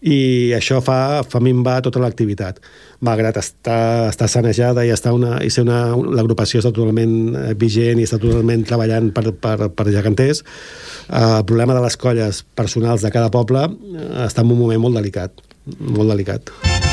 i això fa minvar tota l'activitat. Malgrat estar sanejada i ser l'agrupació està totalment vigent i està totalment treballant per geganters, el problema de les colles personals de cada poble està en un moment molt delicat. Molt delicat.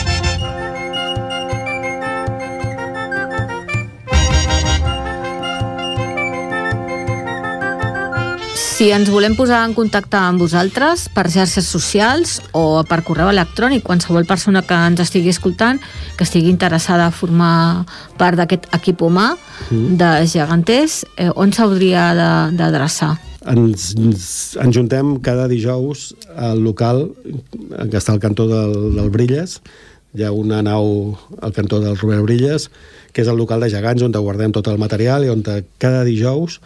Si ens volem posar en contacte amb vosaltres per xarxes socials o per correu electrònic, qualsevol persona que ens estigui escoltant, que estigui interessada a formar part d'aquest equip humà de geganters, on s'hauria d'adreçar? Ens juntem cada dijous al local que està al cantó del Brilles. Hi ha una nau al cantó del Robert Brilles, que és el local de gegants on guardem tot el material i on cada dijous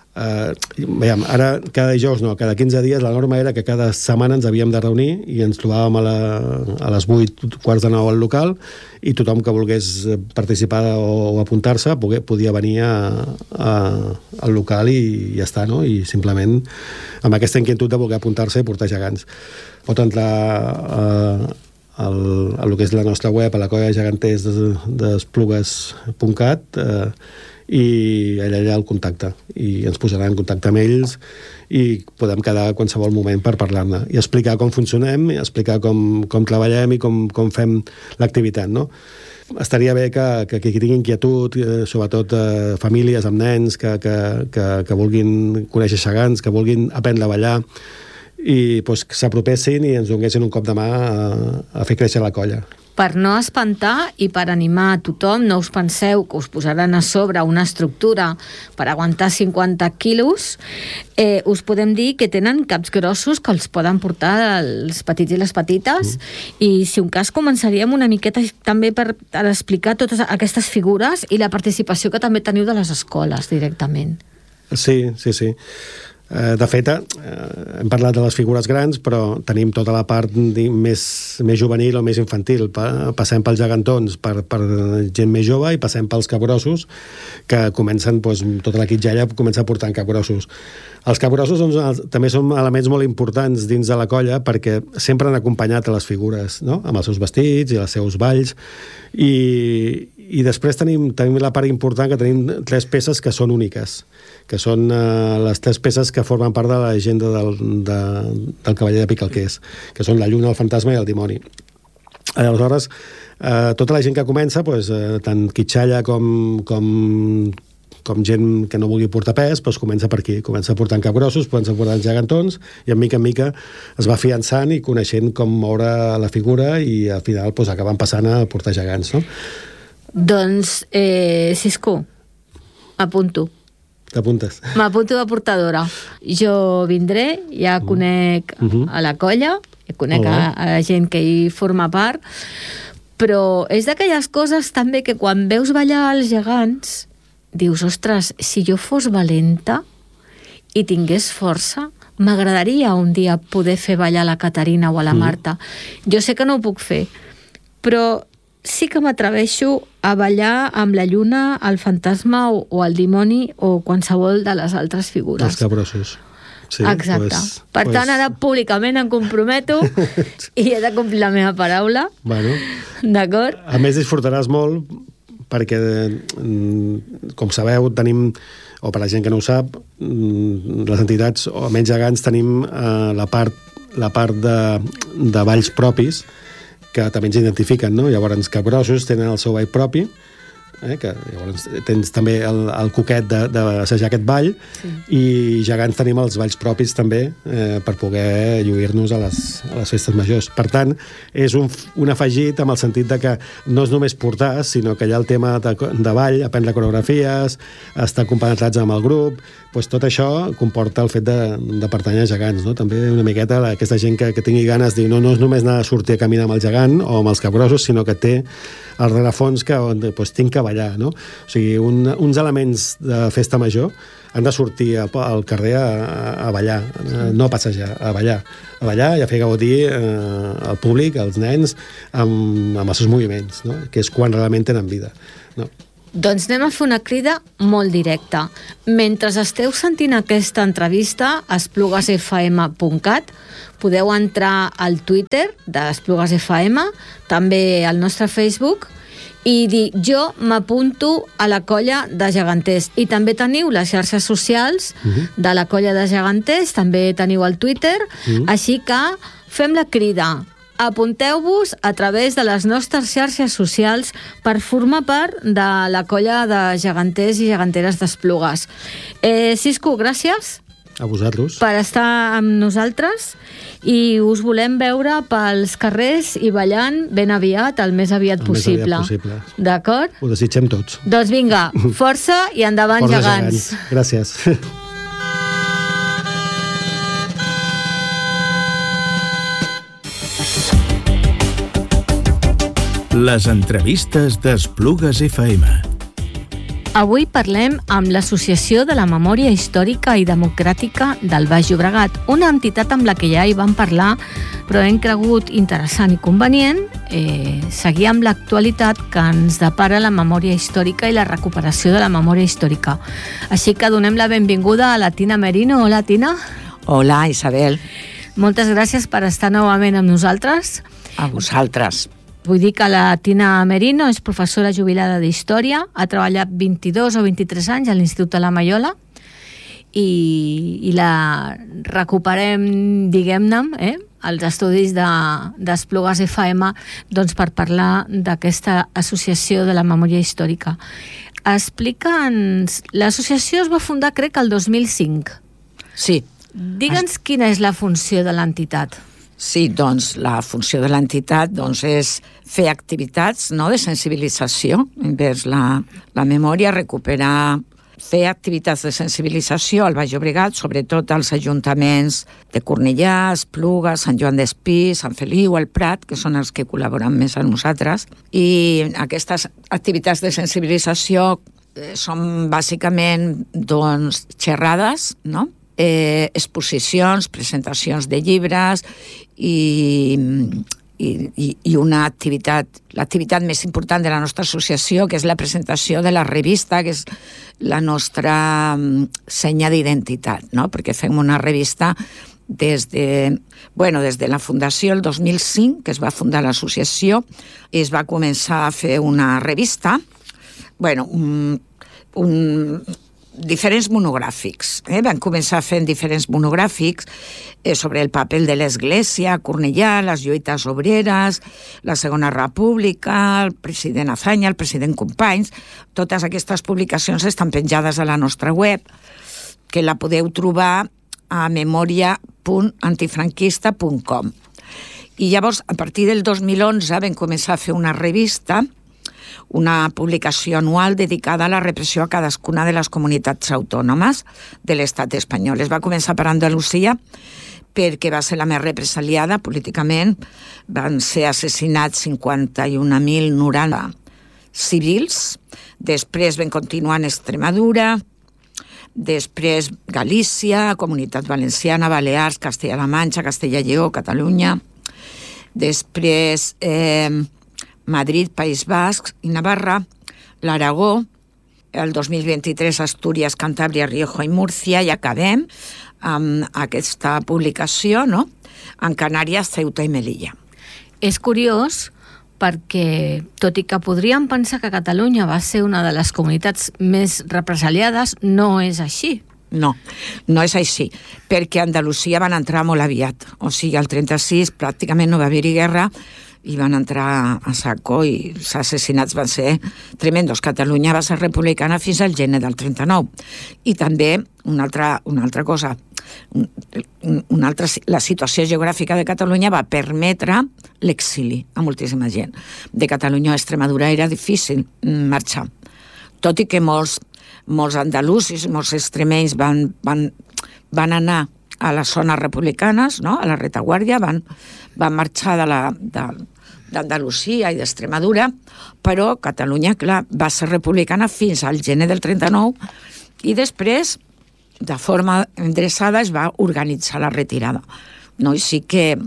ara cada dijous no, cada 15 dies la norma era que cada setmana ens havíem de reunir i ens trobàvem a les 8, quarts de 9 al local i tothom que volgués participar o apuntar-se podia venir al local i ja està, no? I simplement amb aquesta inquietud de voler apuntar-se i portar gegants. Pot entrar a el que és la nostra web, a la colla de geganters d'Esplugues.cat i allà hi ha el contacte i ens posaran en contacte amb ells i podem quedar a qualsevol moment per parlar-ne i explicar com funcionem, i explicar com treballem i com fem l'activitat, no? Estaria bé que qui tingui inquietud, sobretot famílies amb nens que vulguin conèixer gegants, que vulguin aprendre a ballar i s'apropessin i ens donessin un cop de mà a fer créixer la colla. Per no espantar i per animar a tothom, no us penseu que us posaran a sobre una estructura per aguantar 50 quilos. Us podem dir que tenen caps grossos que els poden portar els petits i les petites i si un cas començaríem una miqueta també per explicar totes aquestes figures i la participació que també teniu de les escoles directament. Sí. De fet, hem parlat de les figures grans, però tenim tota la part més juvenil o més infantil. Passem pels gegantons per gent més jove i passem pels capgrossos, que comencen, tota la quitxalla comença portant capgrossos. Els capgrossos també són elements molt importants dins de la colla perquè sempre han acompanyat a les figures, no? Amb els seus vestits i els seus balls. I després tenim la part important que tenim 3 peces que són úniques, que són les 3 peces que formen part de la llegenda del cavaller de Picalquers, que són la lluna, el fantasma i el dimoni. Aleshores, tota la gent que comença, tant quitxalla com gent que no vulgui portar pes, comença per aquí, comença portant capgrossos, comença portant gegantons, i en mica es va afiançant i coneixent com moure la figura i al final acaben passant a portar gegants, no? Doncs, Cisco, m'apunto. T'apuntes? M'apunto de portadora. Jo vindré, ja conec a la colla, conec a la gent que hi forma part, però és d'aquelles coses també que quan veus ballar els gegants dius, ostres, si jo fos valenta i tingués força, m'agradaria un dia poder fer ballar la Caterina o a la Marta. Jo sé que no ho puc fer, però sí que m'atreveixo a ballar amb la lluna, el fantasma o el dimoni o qualsevol de les altres figures. Els capgrossos. Sí, exacte. Per tant, ara públicament em comprometo i he de complir la meva paraula. Bueno. D'acord? A més, disfrutaràs molt perquè, com sabeu, tenim, o per la gent que no ho sap, les entitats, o menys gegants, tenim la part de balls propis que també ens identifiquen, no? Llavors, capgrossos tenen el seu ball propi, que llavors tens també el coquet d'assajar aquest ball, i gegants tenim els balls propis també per poder lluir-nos a les festes majors. Per tant, és un afegit amb el sentit de que no és només portar, sinó que hi ha el tema de ball, aprendre coreografies, estar compenetrats amb el grup, tot això comporta el fet de pertànyer a gegants, no? També una miqueta aquesta gent que tingui ganes de dir no és només anar a sortir a caminar amb el gegant o amb els capgrossos, sinó que té al rerefons que tinc que ballar, no? O sigui, uns elements de festa major han de sortir al carrer a ballar, no a passejar, a ballar i a fer gaudir al públic, als nens, amb els seus moviments, no? Que és quan realment tenen vida, no? Doncs anem a fer una crida molt directa. Mentre esteu sentint aquesta entrevista a esplugasfm.cat, podeu entrar al Twitter d'Esplugas FM, també al nostre Facebook, i dir, jo m'apunto a la colla de geganters. I també teniu les xarxes socials de la colla de geganters, també teniu el Twitter, així que fem la crida. Apunteu-vos a través de les nostres xarxes socials per formar part de la colla de geganters i geganteres d'Esplugues. Cisco, gràcies. A vosaltres. Per estar amb nosaltres, i us volem veure pels carrers i ballant ben aviat, el més aviat possible. D'acord? Ho desitgem tots. Doncs vinga, força i endavant, força gegants. Gràcies. Les entrevistes d'Esplugues FM. Avui parlem amb l'Associació de la Memòria Històrica i Democràtica del Baix Llobregat, una entitat amb la que ja hi vam parlar, però hem cregut interessant i convenient seguir amb l'actualitat que ens depara la memòria històrica i la recuperació de la memòria històrica. Així que donem la benvinguda a la Tina Merino. Hola, Tina. Hola, Isabel. Moltes gràcies per estar novament amb nosaltres. A vosaltres. Vull dir que la Tina Merino és professora jubilada d'Història, ha treballat 22 o 23 anys a l'Institut de la Maiola i la recuperem, diguem-ne, els estudis d'Esplugues FM, doncs per parlar d'aquesta associació de la memòria històrica. Explica'ns, l'associació es va fundar, crec, el 2005. Sí. Digue'ns quina és la funció de l'entitat. Sí, doncs la funció de l'entitat és fer activitats de sensibilització envers la memòria, recuperar, fer activitats de sensibilització al Baix Llobregat, sobretot als ajuntaments de Cornellà, Esplugues, Sant Joan d'Espí, Sant Feliu, el Prat, que són els que col·laboren més amb nosaltres. I aquestes activitats de sensibilització són bàsicament xerrades, no?, exposicions, presentacions de llibres i una activitat, l'activitat més important de la nostra associació, que és la presentació de la revista, que és la nostra senya d'identitat, no? Perquè fem una revista des de la fundació el 2005, que es va fundar l'associació, i es va començar a fer una revista, diferents monogràfics. Van començar fent diferents monogràfics sobre el paper de l'Església a Cornellà, les lluites obreres, la Segona República, el president Azaña, el president Companys. Totes aquestes publicacions estan penjades a la nostra web, que la podeu trobar a memoria.antifranquista.com. I llavors, a partir del 2011, vam començar a fer una revista, una publicació anual dedicada a la repressió a cadascuna de les comunitats autònomes de l'estat espanyol. Es va començar per Andalusia perquè va ser la més represaliada políticament. Van ser assassinats 51.090 civils. Després van continuar en Extremadura, després Galícia, Comunitat Valenciana, Balears, Castella-La Manxa, Castella-Lleó, Catalunya. Després Madrid, País Basc i Navarra, l'Aragó, el 2023 Astúries, Cantàbria, Rioja i Múrcia, i acabem amb aquesta publicació, no?, en Canàries, Ceuta i Melilla. És curiós perquè, tot i que podríem pensar que Catalunya va ser una de les comunitats més represaliades, no és així. No, no és així, perquè Andalusia van entrar molt aviat. O sigui, al 36 pràcticament no va haver-hi guerra, i van entrar a saco i els assassinats van ser tremendos. Catalunya va ser republicana fins al gener del 39. I també una altra cosa, la situació geogràfica de Catalunya va permetre l'exili a moltíssima gent. De Catalunya a Extremadura era difícil marxar. Tot i que molts andalusos, molts extremenys van anar a les zones republicanes, no?, a la retaguardia, van marxar d'Andalusia i d'Extremadura, però Catalunya, clar, va ser republicana fins al gener del 39 i després, de forma endreçada, es va organitzar la retirada. No? I sí que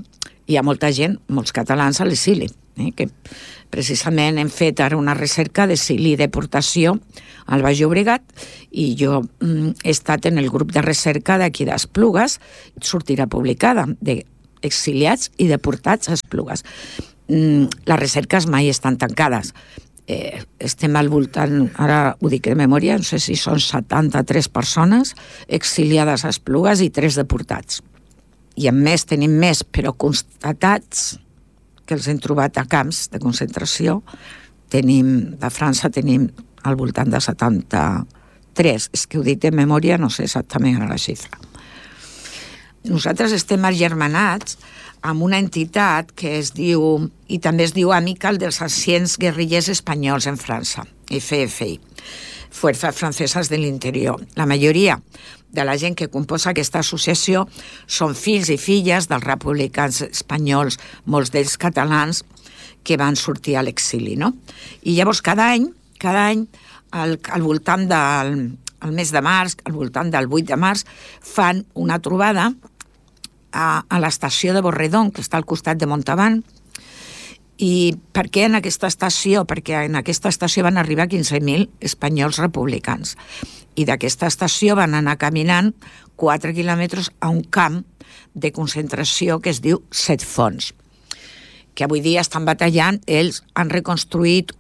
hi ha molta gent, molts catalans a l'exili, que precisament hem fet ara una recerca d'exili i deportació al Baix Llobregat, i jo he estat en el grup de recerca d'aquí d'Esplugues, sortirà publicada, d'exiliats i deportats a Esplugues. Les recerques mai estan tancades. Estem al voltant, ara ho dic de memòria, no sé si són 73 persones exiliades a Esplugues i 3 deportats. I a més tenim més, però constatats, que els hem trobat a camps de concentració. De França tenim al voltant de 73. És que ho dic de memòria, no sé exactament la xifra. Nosaltres estem agermanats amb una entitat que es diu, i també es diu Amical dels Anciens Guerrillers Espanyols en França, FFI, Fuerzas Francesas de l'Interior. La majoria de la gent que composa aquesta associació són fills i filles dels republicans espanyols, molts d'ells catalans, que van sortir a l'exili, no? I llavors cada any, al voltant del mes de març, al voltant del 8 de març, fan una trobada a l'estació de Borredón, que està al costat de Montauban. I per què en aquesta estació? Perquè en aquesta estació van arribar 15.000 espanyols republicans. I d'aquesta estació van anar caminant 4 quilòmetres a un camp de concentració que es diu Set Fonts, que avui dia estan batallant. Ells han reconstruït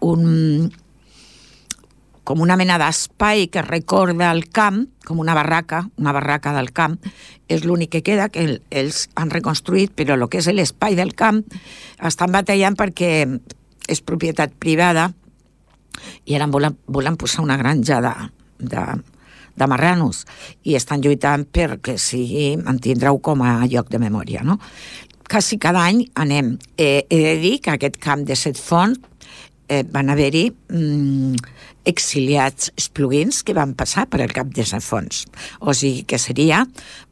com una mena d'espai que recorda el camp, com una barraca del camp. És l'únic que queda, que ells han reconstruït, però el que és l'espai del camp estan batallant perquè és propietat privada i ara volen posar una granja de marranos i estan lluitant perquè sigui mantindre-ho com a lloc de memòria, no? Quasi cada any anem. He de dir que aquest camp de Set Fonts van haver-hi exiliats espluguins que van passar per el camp de Set Fonts. O sigui que seria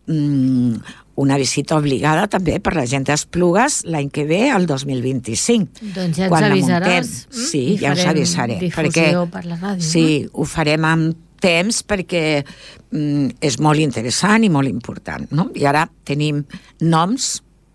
una visita obligada també per la gent d'Esplugues l'any que ve, el 2025. Doncs ja ens avisaràs. Sí, ja us avisaré. Difusió per la ràdio. Sí, ho farem amb temps perquè és molt interessant i molt important, no? I ara tenim noms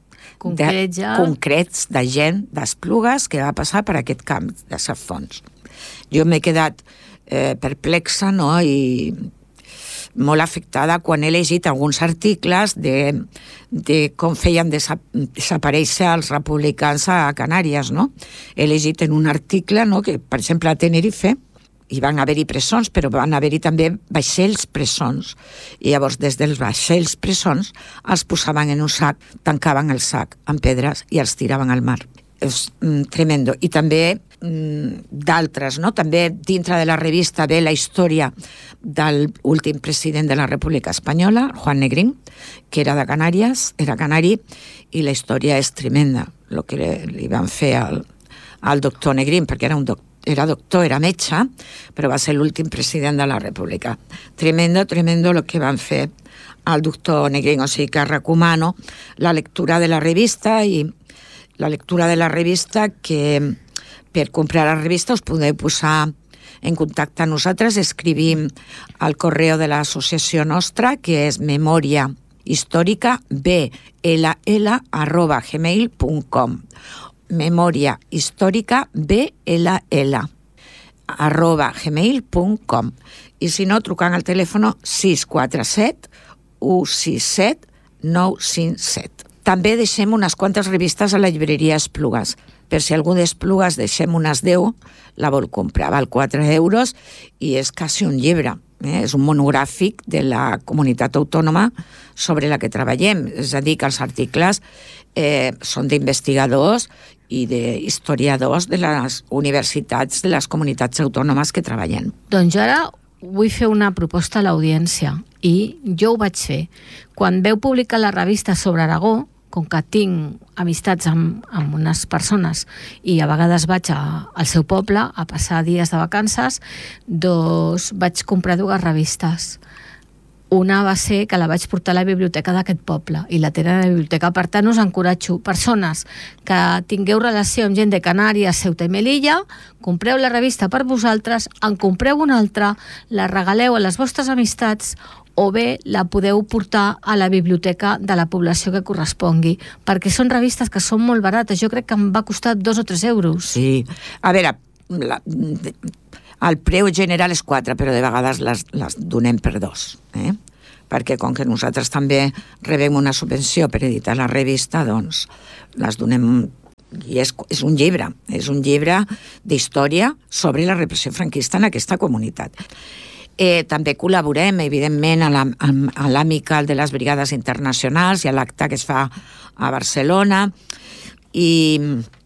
concrets de gent d'Esplugues que va passar per aquest camp de Set Fonts. Jo m'he quedat perplexa, no?, i molt afectada quan he llegit alguns articles de com feien desaparèixer els republicans a Canàries, no? He llegit en un article, no?, que, per exemple, a Tenerife hi van haver-hi presons, però van haver-hi també vaixells presons. I llavors, des dels vaixells presons, els posaven en un sac, tancaven el sac amb pedres i els tiraven al mar. És tremendo. I també d'altres, no? També dintre de la revista ve la història de l'últim president de la República Espanyola, Juan Negrín, que era de Canàries, era canari, i la història és tremenda, el que li van fer al doctor Negrín, perquè era doctor, era metge, però va ser l'últim president de la República. Tremendo el que van fer al doctor Negrín, o sigui que recomano la lectura de la revista, i la lectura de la revista, que per comprar la revista us podeu posar en contacte amb nosaltres, escrivim al correu de l'associació nostra, que és memoriahistòrica@gmail.com, memoriahistòrica@gmail.com, i si no, trucant al telèfon 647 167 957. També deixem unes quantes revistes a la llibreria Esplugues. Per si algú d'Esplugues deixem unes 10, la vol comprar. Val 4 euros i és quasi un llibre. És un monogràfic de la comunitat autònoma sobre la que treballem. És a dir, que els articles són d'investigadors i d'historiadors de les universitats de les comunitats autònomes que treballem. Doncs jo ara vull fer una proposta a l'audiència, i jo ho vaig fer. Quan veu publicar la revista sobre Aragó, com que tinc amistats amb unes persones i a vegades vaig al seu poble a passar dies de vacances, doncs vaig comprar 2 revistes. Una va ser que la vaig portar a la biblioteca d'aquest poble i la tenen a la biblioteca. Per tant, us encoratjo, persones que tingueu relació amb gent de Canàries, Ceuta i Melilla, compreu la revista per vosaltres, en compreu una altra, la regaleu a les vostres amistats o bé la podeu portar a la biblioteca de la població que correspongui, perquè són revistes que són molt barates. Jo crec que em va costar 2 o 3 euros. Sí. A veure, el preu general és 4, però de vegades les donem per 2, perquè com que nosaltres també rebem una subvenció per editar la revista, doncs les donem. I és un llibre d'història sobre la repressió franquista en aquesta comunitat. També col·laborem, evidentment, a l'Amical de les Brigades Internacionals i a l'acte que es fa a Barcelona. I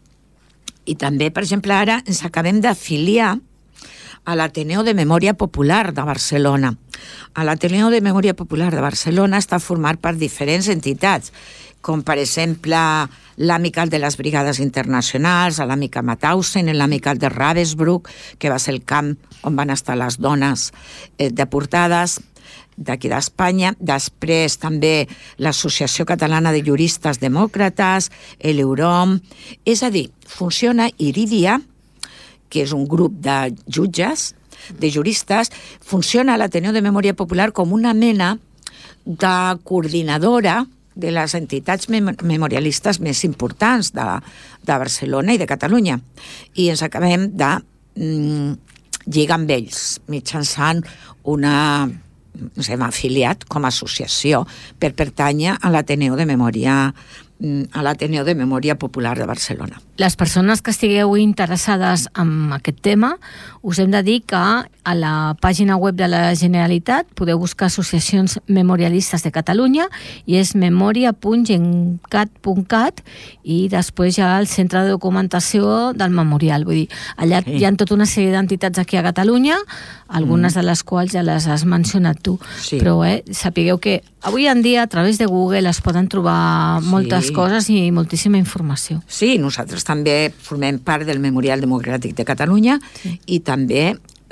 també, per exemple, ara ens acabem d'afiliar a l'Ateneu de Memòria Popular de Barcelona. A l'Ateneu de Memòria Popular de Barcelona està format per diferents entitats, com per exemple l'Amical de les Brigades Internacionals, l'Amical Mauthausen, l'Amical de Ravensbrück, que va ser el camp on van estar les dones deportades d'aquí d'Espanya. Després també l'Associació Catalana de Juristes Demòcrates, l'EUROM. És a dir, funciona Iridia, que és un grup de jutges, de juristes, funciona a l'Ateneu de Memòria Popular com una mena de coordinadora de les entitats memorialistes més importants de Barcelona i de Catalunya. I ens acabem de lligar amb ells mitjançant ens hem afiliat com a associació per pertànyer a l'Ateneu de Memòria Popular de Barcelona. Les persones que estigueu interessades en aquest tema, us hem de dir que a la pàgina web de la Generalitat podeu buscar associacions memorialistes de Catalunya i és memoria.gencat.cat i després hi ha el centre de documentació del memorial. Vull dir, allà hi ha tota una sèrie d'entitats aquí a Catalunya, algunes de les quals ja les has mencionat tu. Sí. Però sapigueu que avui en dia a través de Google es poden trobar moltes coses i moltíssima informació. Sí, nosaltres també formem part del Memorial Democràtic de Catalunya i també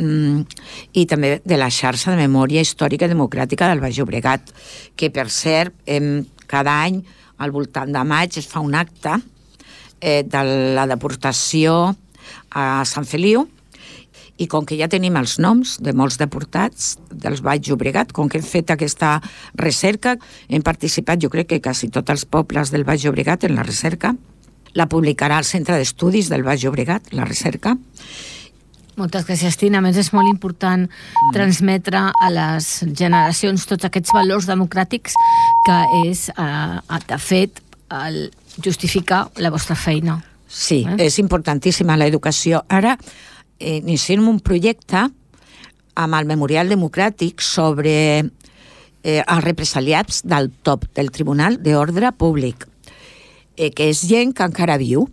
de la xarxa de memòria històrica democràtica del Baix Llobregat, que per cert, cada any al voltant de maig es fa un acte de la deportació a Sant Feliu. I com que ja tenim els noms de molts deportats del Baix Llobregat, com que hem fet aquesta recerca, hem participat, jo crec que quasi tots els pobles del Baix Llobregat en la recerca. La publicarà el Centre d'Estudis del Baix Llobregat, la recerca. Moltes gràcies, Tina. A més, és molt important transmetre a les generacions tots aquests valors democràtics que és, de fet, justificar la vostra feina. Sí, és importantíssima l'educació. Ara iniciem un projecte amb el Memorial Democràtic sobre els represaliats del TOP, del Tribunal d'Ordre Públic, que és gent que encara viu,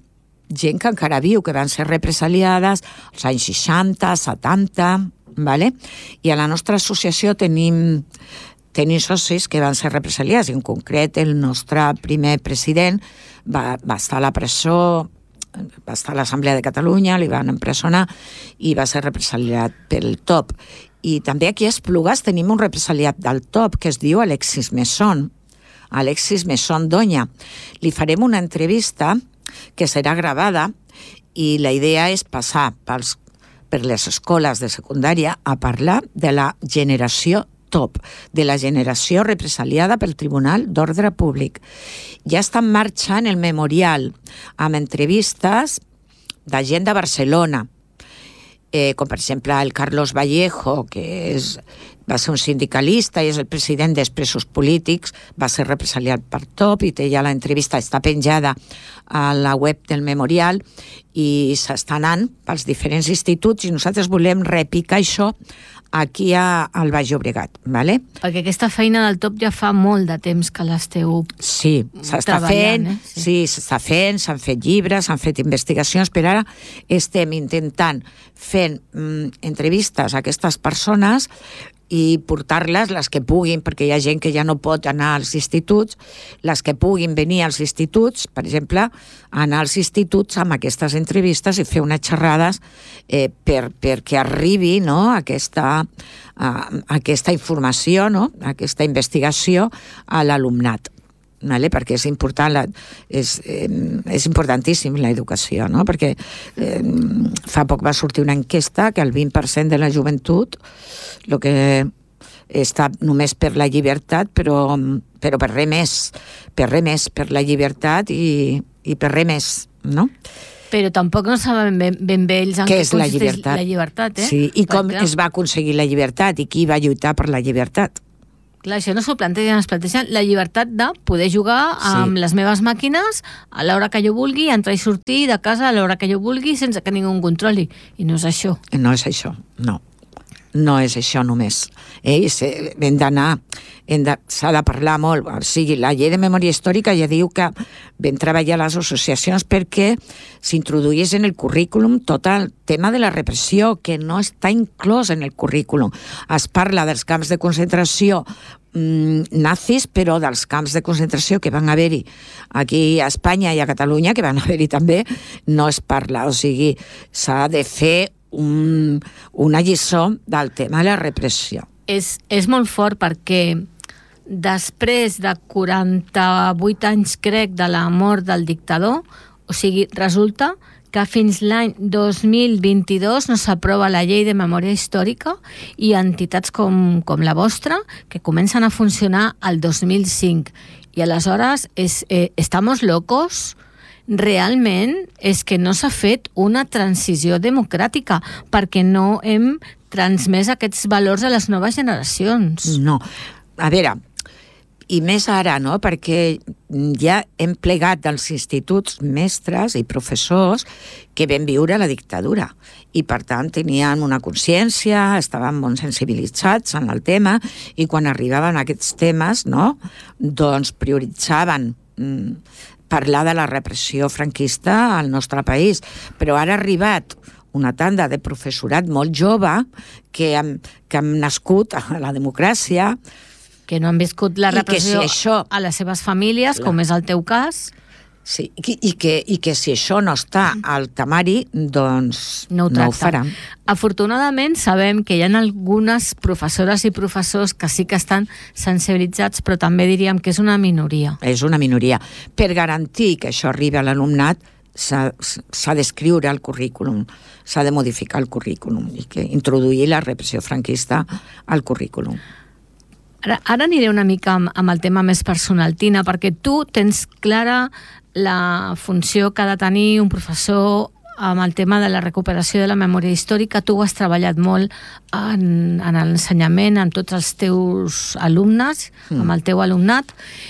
que van ser represaliades als anys 60, 70, vale? I a la nostra associació tenim socis que van ser represaliats, i en concret el nostre primer president va estar a la presó, va estar a l'Assemblea de Catalunya, li van empresonar i va ser represaliat pel TOP. I també aquí a Esplugues tenim un represaliat del TOP que es diu Alexis Mesón Doña. Li farem una entrevista que serà gravada i la idea és passar per les escoles de secundària a parlar de la generació TOP, de la generació represaliada pel Tribunal d'Ordre Públic. Ja està en marxa en el memorial amb entrevistes de gent de Barcelona, com per exemple el Carlos Vallejo, que va ser un sindicalista i és el president dels presos polítics, va ser represaliat per TOP i té ja l'entrevista, està penjada a la web del memorial i s'està anant pels diferents instituts i nosaltres volem repicar això aquí al Baix Llobregat, ¿vale? Perquè aquesta feina del TOP ja fa molt de temps que l'esteu s'està fent, s'està fent, s'han fet llibres, s'han fet investigacions, però ara estem intentant fent entrevistes a aquestes persones i portar-les, les que puguin, perquè hi ha gent que ja no pot anar als instituts, les que puguin venir als instituts, per exemple, anar als instituts amb aquestes entrevistes i fer unes xerrades perquè arribi, no, aquesta informació, no, aquesta investigació a l'alumnat. Vale? Perquè és important, és importantíssim l'educació, no? Perquè fa poc va sortir una enquesta que el 20% de la joventut el que està només per la llibertat, però per res més, per la llibertat i per res més, no? Però tampoc no saben ben bé ells en què consisteix la llibertat, Sí, i com es va aconseguir la llibertat i qui va lluitar per la llibertat. Clar, això no s'ho plantegen, es plantegen la llibertat de poder jugar amb les meves màquines a l'hora que jo vulgui, entrar i sortir de casa a l'hora que jo vulgui sense que ningú controli. I no és això. No és això, no. No és això només. Hem d'anar, s'ha de parlar molt. O sigui, la llei de memòria històrica ja diu que vam treballar les associacions perquè s'introduís en el currículum tot el tema de la repressió, que no està inclòs en el currículum. Es parla dels camps de concentració nazis, però dels camps de concentració que van haver-hi aquí a Espanya i a Catalunya, que van haver-hi també, no es parla. O sigui, s'ha de fer una lliçó del tema de la repressió. És molt fort perquè després de 48 anys, crec, de la mort del dictador, o sigui, resulta que fins l'any 2022 no s'aprova la llei de memòria històrica i entitats com la vostra que comencen a funcionar al 2005. I aleshores, ¿estamos locos? Realment és que no s'ha fet una transició democràtica perquè no hem transmès aquests valors a les noves generacions. No, a veure, i més ara, no?, perquè ja hem plegat dels instituts mestres i professors que vam viure la dictadura i per tant tenien una consciència, estaven molt sensibilitzats en el tema i quan arribaven aquests temes, no?, doncs prioritzaven parlar de la repressió franquista al nostre país. Però ara ha arribat una tanda de professorat molt jove que han nascut a la democràcia, que no han viscut la repressió a les seves famílies, com és el teu cas. Sí, i que si això no està al temari, doncs no ho faran. Afortunadament sabem que hi ha algunes professores i professors que sí que estan sensibilitzats, però també diríem que és una minoria. És una minoria. Per garantir que això arribi a l'alumnat s'ha d'escriure el currículum, s'ha de modificar el currículum i que introduir la repressió franquista al currículum. Ara aniré una mica amb el tema més personal, Tina, perquè tu tens clara la funció que ha de tenir un professor amb el tema de la recuperació de la memòria històrica. Tu has treballat molt en l'ensenyament, amb tots els teus alumnes, amb el teu alumnat,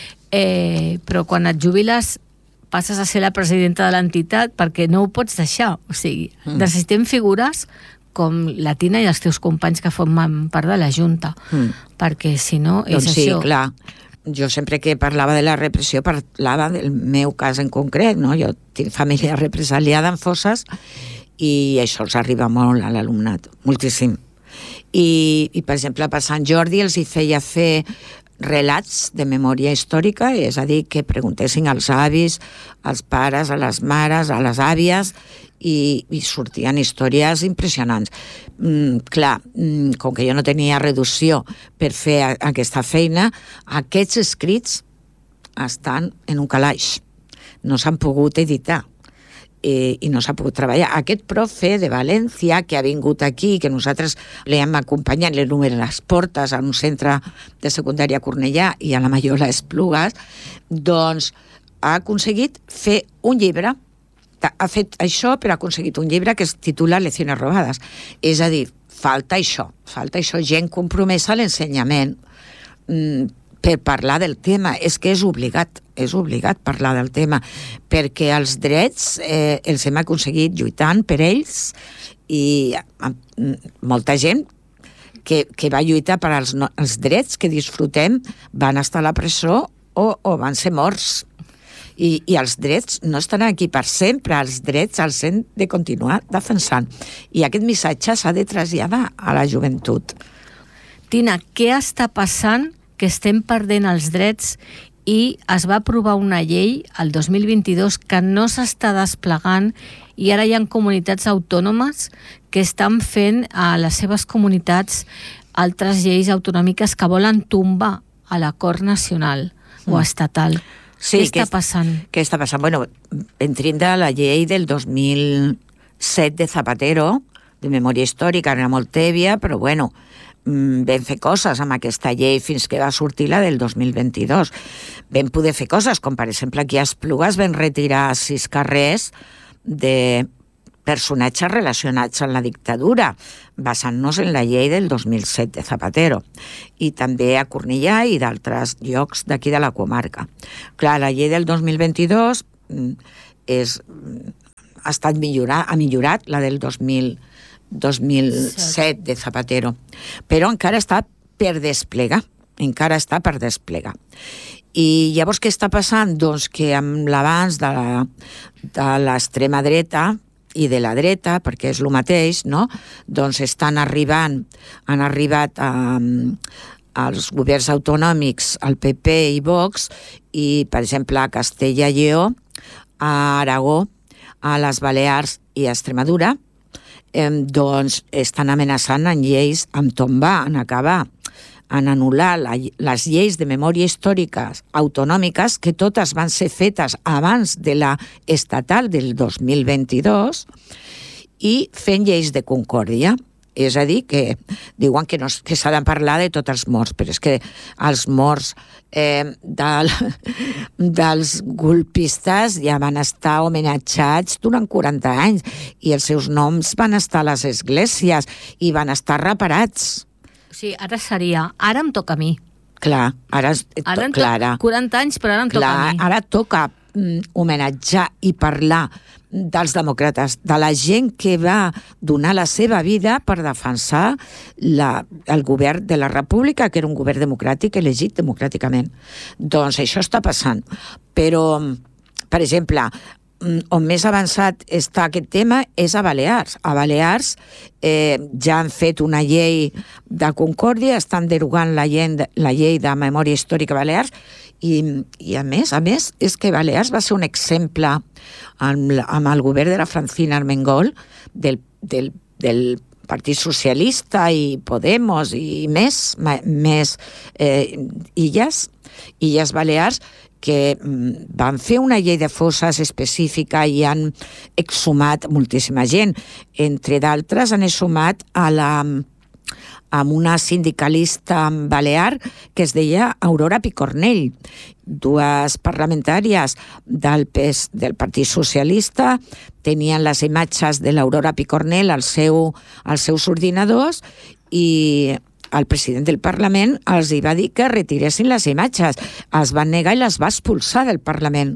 però quan et jubiles passes a ser la presidenta de l'entitat perquè no ho pots deixar. O sigui, necessitem figures com la Tina i els teus companys que formen part de la Junta, perquè si no és doncs això. Sí, clar. Jo sempre que parlava de la repressió parlava del meu cas en concret, no? Jo tinc família represaliada en fosses i això els arriba molt a l'alumnat, moltíssim. I per exemple, per Sant Jordi els hi feia fer relats de memòria històrica, és a dir, que preguntessin als avis, als pares, a les mares, a les àvies, i sortien històries impressionants. Clar, com que jo no tenia reducció per fer aquesta feina, aquests escrits estan en un calaix. No s'han pogut editar i no s'ha pogut treballar. Aquest profe de València, que ha vingut aquí, que nosaltres l'hem acompanyat, l'hem obert les portes a un centre de secundària a Cornellà i a la Maiola Esplugues, doncs ha aconseguit fer un llibre. Ha fet això, però ha aconseguit un llibre que es titula Lecciones robades. És a dir, falta això, gent compromesa a l'ensenyament per parlar del tema. És que és obligat parlar del tema, perquè els drets els hem aconseguit lluitant per ells i molta gent que va lluitar per als drets que disfrutem van estar a la presó o van ser morts. I els drets no estan aquí per sempre, els drets els hem de continuar defensant. I aquest missatge s'ha de traslladar a la joventut. Tina, què està passant que estem perdent els drets i es va aprovar una llei el 2022 que no s'està desplegant i ara hi ha comunitats autònomes que estan fent a les seves comunitats altres lleis autonòmiques que volen tombar a l'acord nacional o estatal. Sí, què està passant? Què està passant? Bueno, entrem de la llei del 2007 de Zapatero, de memòria històrica, era molt tèbia, però bueno, vam fer coses amb aquesta llei fins que va sortir la del 2022. Vam poder fer coses, com per exemple aquí a Esplugues vam retirar 6 carrers de personatges relacionats amb la dictadura, basant-nos en la llei del 2007 de Zapatero, i també a Cornellà i d'altres llocs d'aquí de la comarca. Clar, la llei del 2022 ha millorat la del 2007 de Zapatero, però encara està per desplegar, I llavors què està passant? Doncs que amb l'avanç de l'extrema dreta i de la dreta, perquè és el mateix, no? Doncs han arribat als governs autonòmics, al PP i Vox, i, per exemple, a Castella i Lleó, a Aragó, a les Balears i a Extremadura, doncs estan amenaçant en lleis, en tombar, en acabar, en anul·lar les lleis de memòria històriques autonòmiques, que totes van ser fetes abans de la estatal del 2022, i fent lleis de concòrdia. És a dir, que diuen que s'ha de parlar de tots els morts, però és que els morts dels golpistes ja van estar homenatjats durant 40 anys i els seus noms van estar a les esglésies i van estar reparats. Sí, ara em toca a mi. Clar, ara Clara. 40 anys, però ara em toca a mi. Ara toca homenatjar i parlar dels demòcrates, de la gent que va donar la seva vida per defensar el govern de la República, que era un govern democràtic elegit democràticament. Doncs això està passant. Però, per exemple, on més avançat està aquest tema és a Balears. A Balears ja han fet una llei de concòrdia, estan derogant la llei de memòria històrica a Balears, i a més, és que Balears va ser un exemple amb el govern de la Francina Armengol, del Partit Socialista i Podemos i més illes Balears, que van fer una llei de fosses específica i han exhumat moltíssima gent. Entre d'altres, han exhumat amb una sindicalista balear que es deia Aurora Picornell. 2 parlamentàries del Partit Socialista tenien les imatges de l'Aurora Picornell als seus ordinadors i el president del Parlament els hi va dir que retiressin les imatges. Es van negar i les va expulsar del Parlament.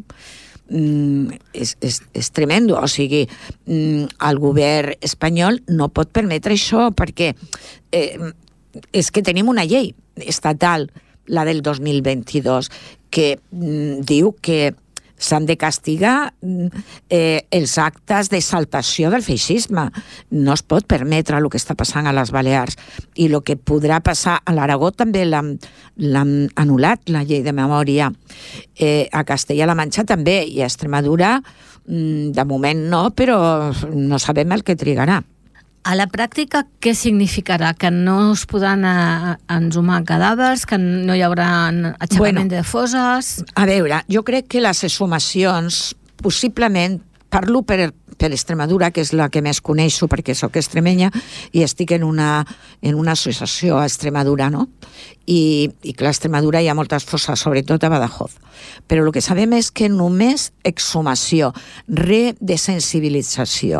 És tremendo. O sigui, el govern espanyol no pot permetre això perquè és que tenim una llei estatal, la del 2022, que diu que s'han de castigar els actes d'exaltació del feixisme. No es pot permetre el que està passant a les Balears. I el que podrà passar a l'Aragó també l'han anul·lat, la llei de memòria. A Castella-La Manxa també, i a Extremadura de moment no, però no sabem el que trigarà. A la pràctica, què significarà? Que no es podran exhumar cadàvers, que no hi haurà aixecament de fosses? A veure, jo crec que les exhumacions, possiblement, parlo per Extremadura, que és la que més coneixo perquè sóc extremenya i estic en una associació a Extremadura, no? I clar, a Extremadura hi ha moltes fosses, sobretot a Badajoz. Però el que sabem és que només exhumació, redesensibilització,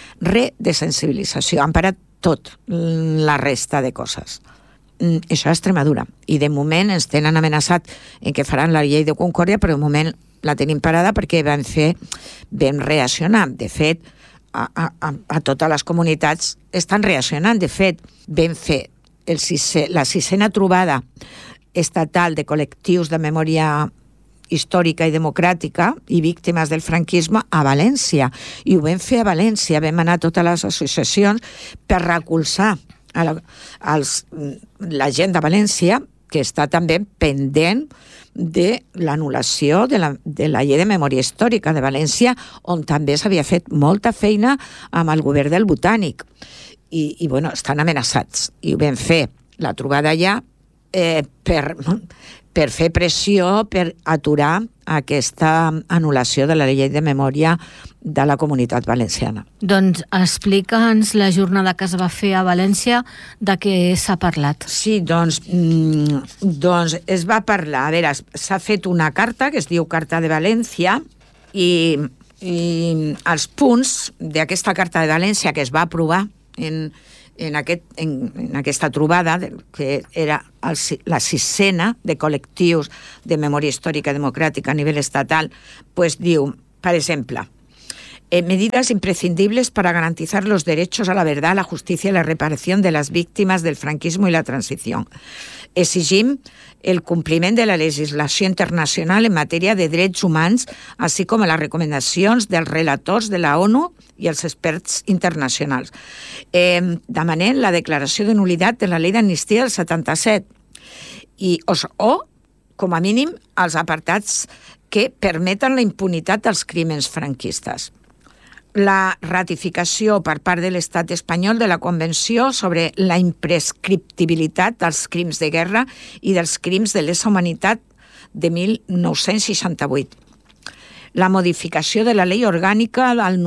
han parat tot la resta de coses. Això a Extremadura. I de moment ens tenen amenaçat en que faran la llei de concòrdia, però de moment la tenim parada perquè vam reaccionar. De fet, a totes les comunitats estan reaccionant. De fet, vam fer la 6a trobada estatal de col·lectius de memòria històrica i democràtica i víctimes del franquisme a València. I ho vam fer a València, vam anar a totes les associacions per recolzar la gent de València, que està també pendent de l'anul·lació de la llei de memòria històrica de València, on també s'havia fet molta feina amb el govern del Botànic. I bueno, estan amenaçats. I ho vam fer la trobada allà per fer pressió, per aturar aquesta anul·lació de la llei de memòria de la Comunitat Valenciana. Doncs explica'ns la jornada que es va fer a València, de què s'ha parlat. Sí, doncs es va parlar, a veure, s'ha fet una carta que es diu Carta de València i els punts d'aquesta Carta de València que es va aprovar en aquesta trobada, que era la 6ena de col·lectius de memòria històrica democràtica a nivell estatal, pues diu, per exemple, medidas imprescindibles para garantizar los derechos a la verdad, la justicia y la reparación de las víctimas del franquismo y la transición. Exigim el compliment de la legislació internacional en matèria de drets humans, així com les recomanacions dels relators de la ONU i els experts internacionals. Demanem la declaració de nulitat de la llei d'amnistia del 77 o, com a mínim, els apartats que permeten la impunitat dels crímens franquistes. La ratificació per part de l'Estat espanyol de la Convenció sobre la imprescriptibilitat dels crims de guerra i dels crims de lesa humanitat de 1968. La modificació de la Llei Orgànica del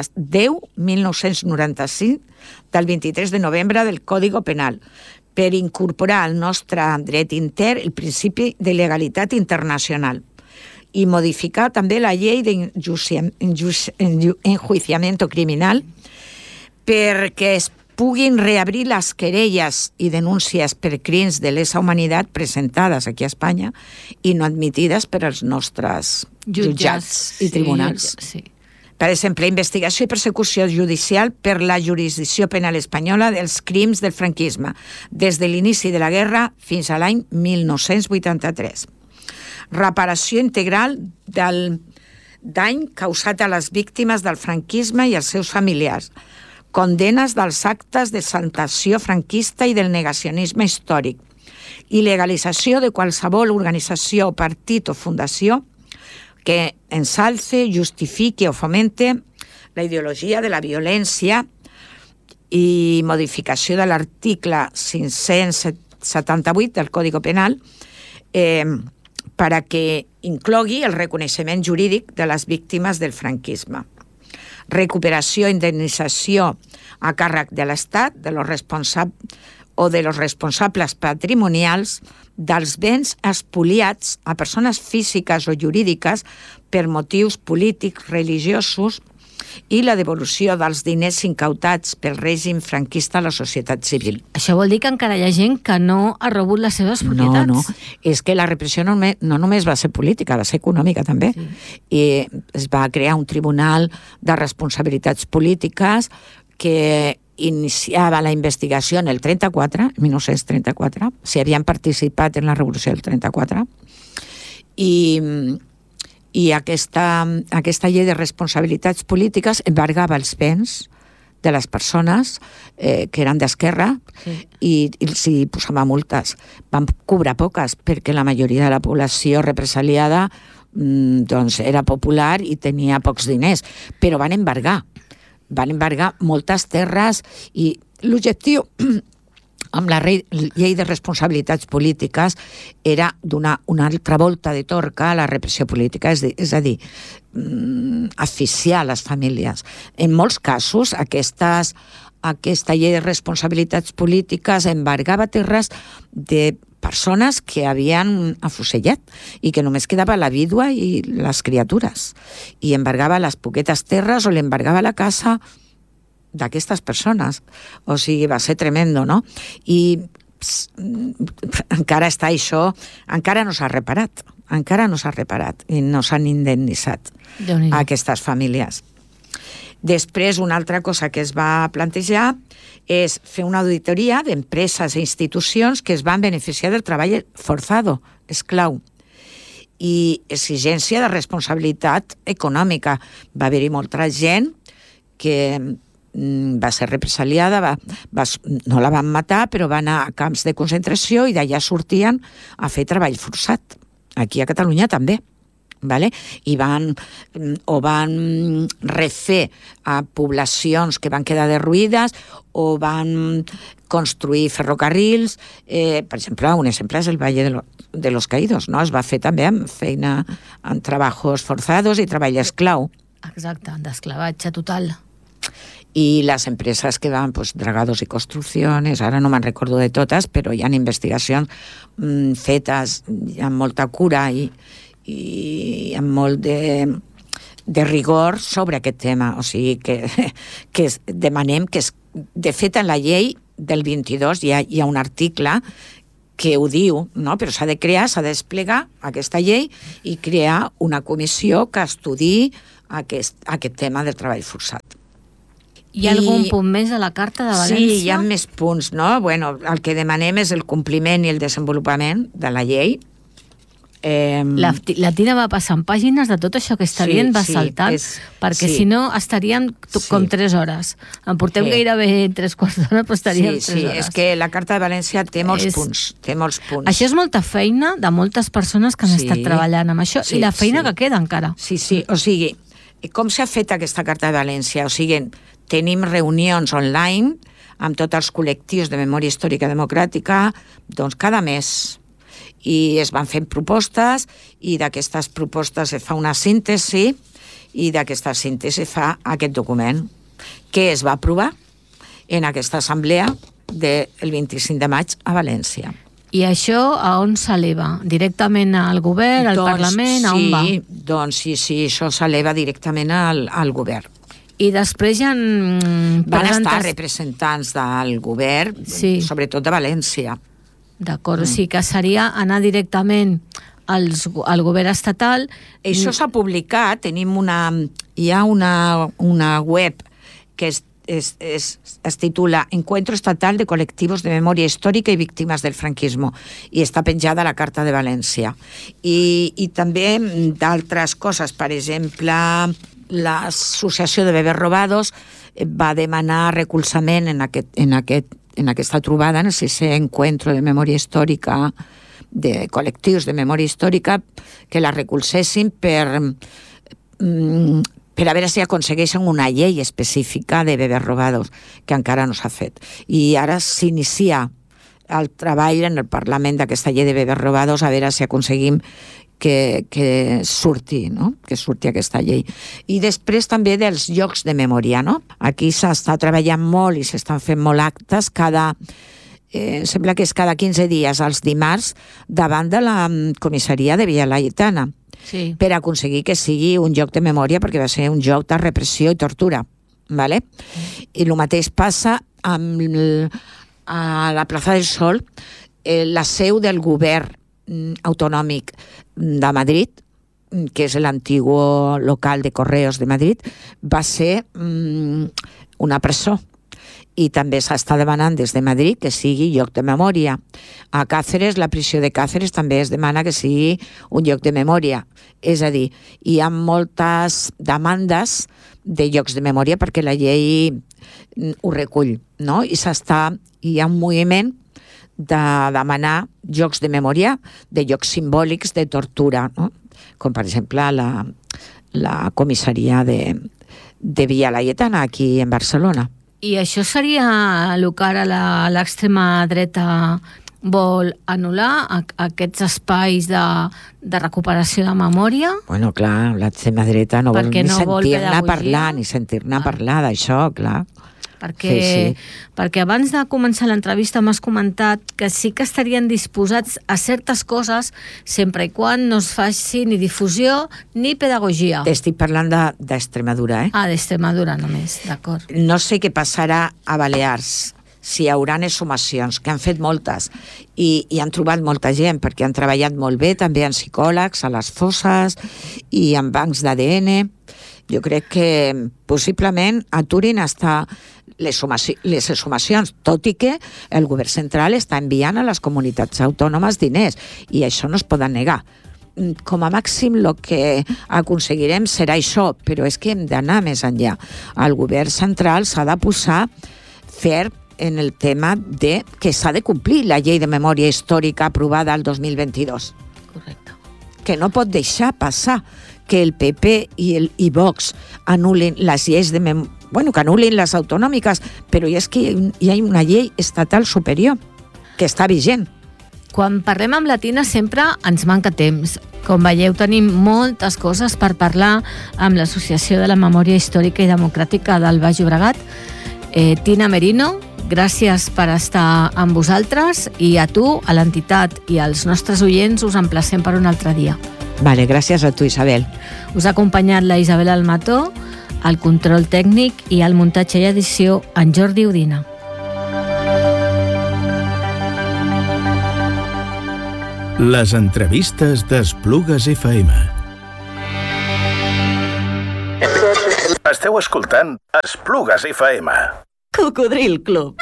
1995 del 23 de novembre del Código Penal per incorporar al nostre dret intern el principi de legalitat internacional i modificar també la llei d'enjuiciamiento criminal perquè es puguin reobrir les querelles i denúncies per crims de lesa humanitat presentades aquí a Espanya i no admitides per als nostres jutjats i tribunals. Sí. Per exemple, investigació i persecució judicial per la jurisdicció penal espanyola dels crims del franquisme, des de l'inici de la guerra fins a l'any 1983. Reparació integral del dany causat a les víctimes del franquisme i als seus familiars, condenes dels actes d'exaltació franquista i del negacionisme històric, i legalització de qualsevol organització, partit o fundació que ensalce, justifique o fomente la ideologia de la violència i modificació de l'article 578 del Código Penal per a que inclogui el reconeixement jurídic de les víctimes del franquisme. Recuperació i indemnització a càrrec de l'Estat de los responsables patrimonials dels béns espoliats a persones físiques o jurídiques per motius polítics, religiosos, i la devolució dels diners incautats pel règim franquista a la societat civil. Això vol dir que encara hi ha gent que no ha rebut les seves propietats? No. És que la repressió no només va ser política, va ser econòmica també. Sí. I es va crear un tribunal de responsabilitats polítiques que iniciava la investigació en el 1934, si havien participat en la revolució del 34, i aquesta llei de responsabilitats polítiques embargava els béns de les persones que eren d'esquerra, sí, i els hi posava multes. Van cobrar poques perquè la majoria de la població represaliada doncs era popular i tenia pocs diners, però van embargar moltes terres i l'objectiu amb la llei de responsabilitats polítiques era donar una altra volta de torca a la repressió política, és a dir, asfixiar les famílies. En molts casos, aquesta llei de responsabilitats polítiques embargava terres de persones que havien afusellat i que només quedava la vídua i les criatures. I embargava les poquetes terres o l'embargava la casa d'aquestes persones. O sigui, va ser tremendo, no? I encara està això, encara no s'ha reparat i no s'han indemnitzat a aquestes famílies. Després, una altra cosa que es va plantejar és fer una auditoria d'empreses i institucions que es van beneficiar del treball forzado, esclau, i exigència de responsabilitat econòmica. Va haver-hi molta gent que va ser represaliada, no la van matar, però va anar a camps de concentració i d'allà sortien a fer treball forçat. Aquí a Catalunya també. Vale? I van refer a poblacions que van quedar derruïdes o van construir ferrocarrils. Per exemple, un exemple és el Valle de los Caídos, no? Es va fer també amb feina, amb treballs forzados i treball esclau. Exacte, d'esclavatge total. I les empreses que van, Dragados i Construcciones, ara no me'n recordo de totes, però hi ha investigacions fetes amb molta cura i amb molt de rigor sobre aquest tema. O sigui que demanem que, de fet, en la llei del 22 hi ha un article que ho diu, no? Però s'ha de crear, s'ha de desplegar aquesta llei i crear una comissió que estudiï aquest tema del treball forçat. Hi ha algun punt més a la Carta de València? Sí, hi ha més punts, no? Bueno, el que demanem és el compliment i el desenvolupament de la llei. La Tina va passant pàgines de tot això que està dient, va saltant, perquè si no estaríem com 3 hores. En portem gairebé 3/4 d'hora, però estaríem 3 hores. És que la Carta de València té molts punts. Això és molta feina de moltes persones que han estat treballant amb això, i la feina que queda encara. Sí, o sigui, com s'ha fet aquesta Carta de València? O sigui, tenim reunions online amb tots els col·lectius de memòria històrica democràtica, doncs cada mes, i es van fent propostes i d'aquestes propostes es fa una síntesi i d'aquesta síntesi fa aquest document que es va aprovar en aquesta assemblea del 25 de maig a València. I això a on s'eleva? Directament al govern, al Parlament, a on va? Doncs sí, això s'eleva directament al govern. I després hi ha... Van estar representants del govern, sobretot de València. D'acord, o sigui que seria anar directament al govern estatal. Això s'ha publicat, hi ha una web que es titula Encuentro Estatal de Colectivos de Memoria Histórica y Víctimas del Franquismo, i està penjada a la Carta de València. I també d'altres coses, per exemple, l'Associació de Bebès Robados va demanar recolzament en aquesta trobada, en el 6è Encuentro de Memòria Històrica, de col·lectius de memòria històrica, que la recolzessin per a veure si aconsegueixen una llei específica de bebès robados, que encara no s'ha fet. I ara s'inicia el treball en el Parlament d'aquesta llei de bebès robados, a veure si aconseguim que surti, no? Que surti aquesta llei. I després també dels llocs de memòria, no? Aquí s'està treballant molt i s'estan fent molt actes sembla que és cada 15 dies, els dimarts, davant de la comissaria de Villa Laietana, per aconseguir que sigui un lloc de memòria, perquè va ser un lloc de repressió i tortura. Vale? I el mateix passa a la plaça del Sol, la seu del govern autonòmic de Madrid, que és l'antiguo local de Correos de Madrid, va ser una presó. I també s'està demanant des de Madrid que sigui lloc de memòria. A Càceres, la prisió de Càceres, també es demana que sigui un lloc de memòria. És a dir, hi ha moltes demandes de llocs de memòria perquè la llei ho recull, no? I hi ha un moviment de demanar llocs de memòria de llocs simbòlics de tortura, no? Com per exemple la comissaria de Villa Laietana, aquí en Barcelona. I això seria el que ara l'extrema dreta vol anul·lar, aquests espais de recuperació de memòria? Bueno, clar, l'extrema dreta no vol ni sentir-ne parlar, ni sentir-ne parlar d'això, clar. Perquè abans de començar l'entrevista m'has comentat que sí que estarien disposats a certes coses sempre i quan no es faci ni difusió ni pedagogia. Estic parlant d'Extremadura, d'Extremadura només, d'acord. No sé què passarà a Balears, si hi haurà exhumacions, que han fet moltes, i han trobat molta gent, perquè han treballat molt bé, també en psicòlegs, a les fosses, i en bancs d'ADN. Jo crec que possiblement aturin hasta les exhumacions, tot i que el govern central està enviant a les comunitats autònomes diners, i això no es poden negar. com a màxim el que aconseguirem serà això, però és que hem d'anar més enllà. El govern central s'ha de posar ferm en el tema de que s'ha de complir la llei de memòria històrica aprovada el 2022. Correcte. Que no pot deixar passar que el PP i Vox anul·lin les lleis que anul·lin les autonòmiques, però és que hi ha una llei estatal superior que està vigent. Quan parlem amb la Tina sempre ens manca temps. Com veieu, tenim moltes coses per parlar amb l'Associació de la Memòria Històrica i Democràtica del Baix Llobregat. Tina Merino, gràcies per estar amb vosaltres, i a tu, a l'entitat i als nostres oients us emplacem per un altre dia. Vale, gràcies a tu, Isabel. Us ha acompanyat la Isabel Almató, el control tècnic i el muntatge i edició en Jordi Udina. Les entrevistes d'Esplugues FM. Esteu escoltant Esplugues FM. Cocodril Club.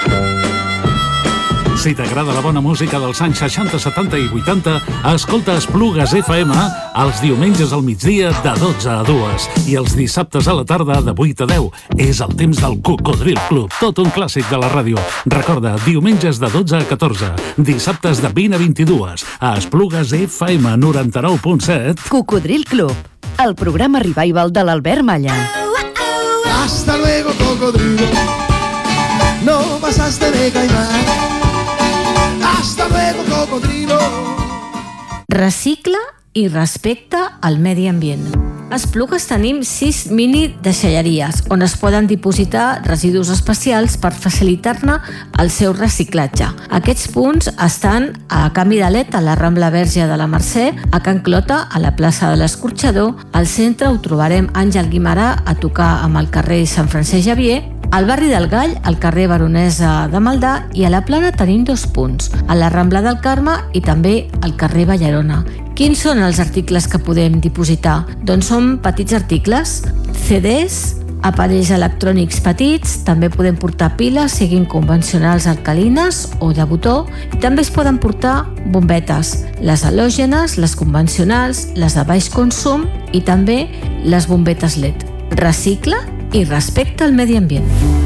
Si t'agrada la bona música dels anys 60, 70 i 80, escolta Esplugues FM els diumenges al migdia de 12 a 2 i els dissabtes a la tarda de 8 a 10. És el temps del Cocodril Club, tot un clàssic de la ràdio. Recorda, diumenges de 12 a 14, dissabtes de 20 a 22, a Esplugues FM 99.7. Cocodril Club, el programa revival de l'Albert Malla. Hasta luego, cocodrilo. No pasaste de caimán. Hasta luego, cocodrilo. Recicla i respecta el medi ambient. A Esplugues tenim 6 mini deixalleries on es poden dipositar residus especials per facilitar-ne el seu reciclatge. Aquests punts estan a Can Vidalet, a la Rambla Verge de la Mercè, a Can Clota, a la plaça de l'Escorxador. Al centre ho trobarem Àngel Guimarà, a tocar amb el carrer Sant Francesc Xavier. Al barri del Gall, al carrer Baronesa de Maldà, i a la Plana tenim 2 punts, a la Rambla del Carme i també al carrer Ballarona. Quins són els articles que podem dipositar? Doncs són petits articles, CDs, aparells electrònics petits, també podem portar piles, siguin convencionals alcalines o de botó, i també es poden portar bombetes, les halògenes, les convencionals, les de baix consum i també les bombetes LED. Recicla i respecta el medi ambient.